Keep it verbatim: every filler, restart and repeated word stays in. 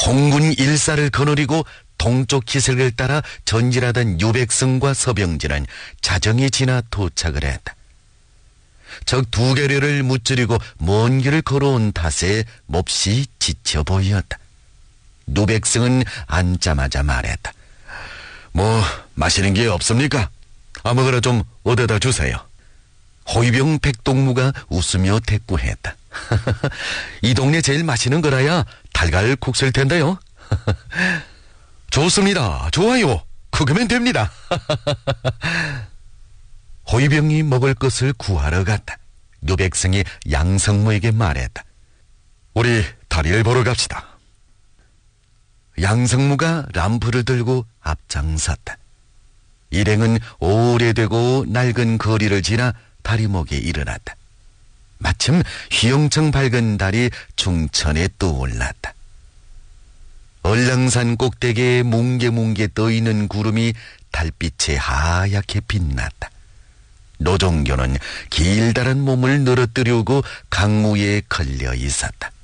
홍군 일사를 거느리고 동쪽 기슭을 따라 전진하던 유백성과 서병진은 자정이 지나 도착을 했다. 적 두 개류를 무찌르고 먼 길을 걸어온 탓에 몹시 지쳐 보였다. 유백성은 앉자마자 말했다. 뭐 마시는 게 없습니까? 아무거나 좀 얻어다 주세요. 호위병 백동무가 웃으며 대꾸했다. 이 동네 제일 맛있는 거라야 달걀 국수일 텐데요. 좋습니다. 좋아요. 그거면 됩니다. 호위병이 먹을 것을 구하러 갔다. 유백성이 양성무에게 말했다. 우리 다리를 보러 갑시다. 양성무가 람프를 들고 앞장섰다. 일행은 오래되고 낡은 거리를 지나 다리목에 일어났다. 마침 휘영청 밝은 달이 중천에 떠올랐다. 얼랑산 꼭대기에 뭉게뭉게 떠있는 구름이 달빛에 하얗게 빛났다. 노종교는 길다란 몸을 늘어뜨리고 강무에 걸려 있었다.